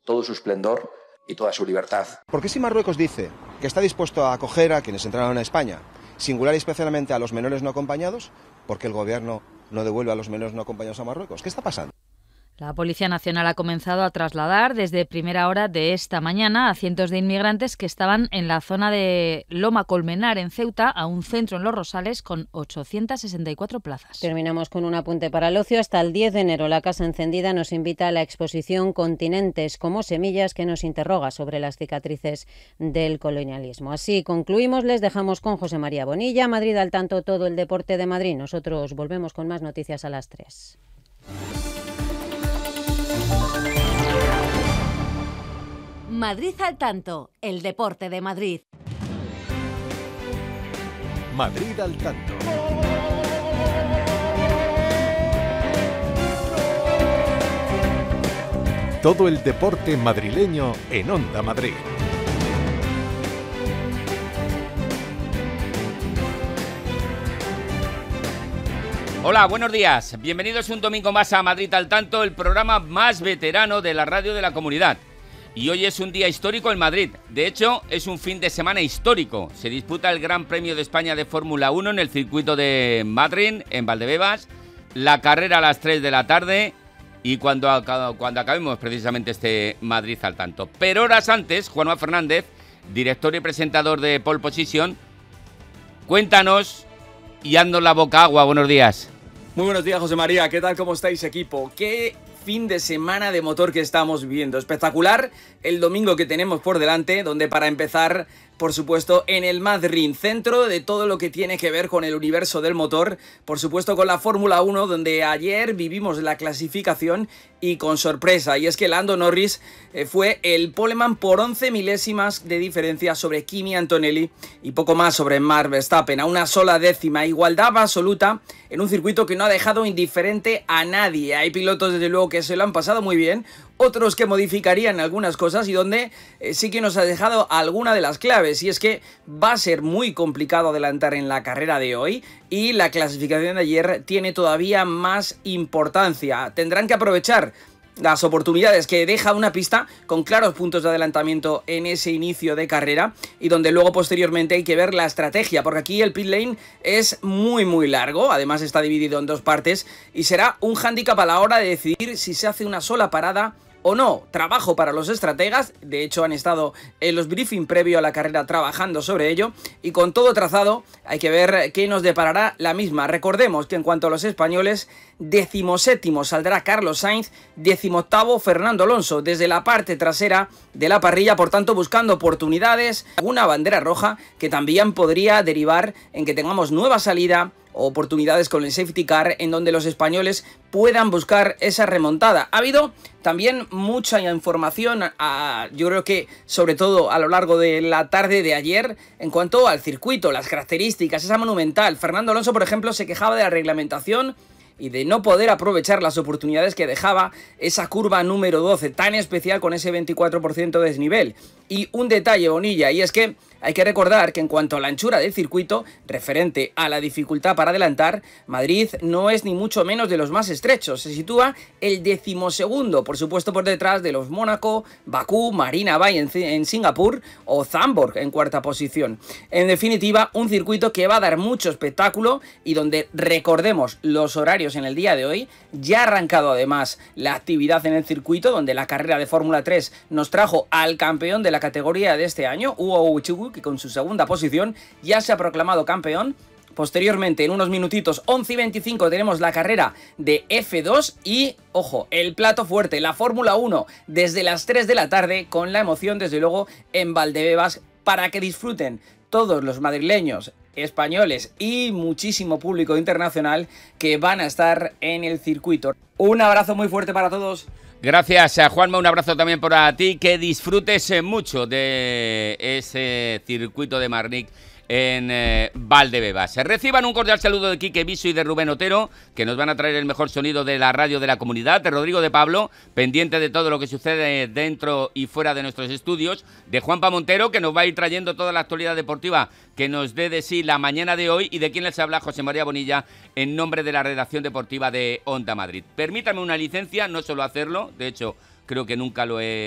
todo su esplendor y toda su libertad. ¿Por qué si Marruecos dice que está dispuesto a acoger a quienes entraron a España, singular y especialmente a los menores no acompañados, por qué el gobierno no devuelve a los menores no acompañados a Marruecos? ¿Qué está pasando? La Policía Nacional ha comenzado a trasladar desde primera hora de esta mañana a cientos de inmigrantes que estaban en la zona de Loma Colmenar, en Ceuta, a un centro en Los Rosales con 864 plazas. Terminamos con un apunte para el ocio. Hasta el 10 de enero la Casa Encendida nos invita a la exposición Continentes como semillas, que nos interroga sobre las cicatrices del colonialismo. Así concluimos, les dejamos con José María Bonilla. Madrid al tanto, todo el deporte de Madrid. Nosotros volvemos con más noticias a las 3. Madrid al tanto, el deporte de Madrid. Madrid al tanto. Todo el deporte madrileño en Onda Madrid. Hola, buenos días. Bienvenidos un domingo más a Madrid al tanto, el programa más veterano de la radio de la comunidad. Y hoy es un día histórico en Madrid. De hecho, es un fin de semana histórico. Se disputa el Gran Premio de España de Fórmula 1 en el circuito de Madrid, en Valdebebas. La carrera a las 3 de la tarde y cuando acabemos precisamente este Madrid al tanto. Pero horas antes, Juanma Fernández, director y presentador de Pole Position, cuéntanos y haznos la boca agua. Buenos días. Muy buenos días, José María. ¿Qué tal? ¿Cómo estáis, equipo? ¿Qué fin de semana de motor que estamos viviendo? Espectacular el domingo que tenemos por delante, donde para empezar, por supuesto, en el Madrid, centro de todo lo que tiene que ver con el universo del motor, por supuesto con la Fórmula 1, donde ayer vivimos la clasificación y con sorpresa, y es que Lando Norris fue el poleman por 11 milésimas de diferencia sobre Kimi Antonelli y poco más sobre Max Verstappen, a una sola décima, igualdad absoluta en un circuito que no ha dejado indiferente a nadie. Hay pilotos desde luego que se lo han pasado muy bien, otros que modificarían algunas cosas y donde sí que nos ha dejado alguna de las claves, y es que va a ser muy complicado adelantar en la carrera de hoy y la clasificación de ayer tiene todavía más importancia. Tendrán que aprovechar las oportunidades que deja una pista con claros puntos de adelantamiento en ese inicio de carrera y donde luego posteriormente hay que ver la estrategia, porque aquí el pit lane es muy largo, además está dividido en dos partes y será un hándicap a la hora de decidir si se hace una sola parada o no. Trabajo para los estrategas, de hecho han estado en los briefing previo a la carrera trabajando sobre ello, y con todo trazado hay que ver qué nos deparará la misma. Recordemos que en cuanto a los españoles, 17º saldrá Carlos Sainz, 18º Fernando Alonso, desde la parte trasera de la parrilla, por tanto buscando oportunidades, una bandera roja que también podría derivar en que tengamos nueva salida, oportunidades con el safety car en donde los españoles puedan buscar esa remontada. Ha habido también mucha información, yo creo que sobre todo a lo largo de la tarde de ayer, en cuanto al circuito, las características, esa monumental. Fernando Alonso, por ejemplo, se quejaba de la reglamentación y de no poder aprovechar las oportunidades que dejaba esa curva número 12, tan especial con ese 24% de desnivel. Y un detalle, Bonilla, y es que hay que recordar que en cuanto a la anchura del circuito, referente a la dificultad para adelantar, Madrid no es ni mucho menos de los más estrechos. Se sitúa el 12º, por supuesto por detrás de los Mónaco, Bakú, Marina Bay en Singapur o Zandvoort en cuarta posición. En definitiva, un circuito que va a dar mucho espectáculo y donde, recordemos los horarios en el día de hoy, ya ha arrancado además la actividad en el circuito, donde la carrera de Fórmula 3 nos trajo al campeón de la categoría de este año, Hugo Uchugu, que con su segunda posición ya se ha proclamado campeón. Posteriormente, en unos minutitos, 11:25, tenemos la carrera de F2 y, ojo, el plato fuerte, la Fórmula 1, desde las 3 de la tarde, con la emoción, desde luego, en Valdebebas, para que disfruten todos los madrileños, españoles y muchísimo público internacional que van a estar en el circuito. Un abrazo muy fuerte para todos. Gracias, Juanma, un abrazo también para ti, que disfrutes mucho de ese circuito de Madrid en Valdebebas. Reciban un cordial saludo de Quique Viso y de Rubén Otero, que nos van a traer el mejor sonido de la radio de la comunidad, de Rodrigo de Pablo, pendiente de todo lo que sucede dentro y fuera de nuestros estudios, de Juanpa Montero, que nos va a ir trayendo toda la actualidad deportiva que nos dé de sí la mañana de hoy, y de quien les habla, José María Bonilla, en nombre de la redacción deportiva de Onda Madrid. Permítanme una licencia, no suelo hacerlo, de hecho creo que nunca lo he